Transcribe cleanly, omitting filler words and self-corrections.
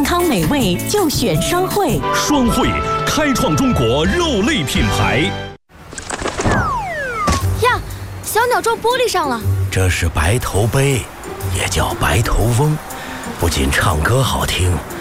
健康美味就选双汇。 双汇开创中国肉类品牌。 呀，小鸟撞玻璃上了。 这是白头鹎，也叫白头翁，不仅唱歌好听，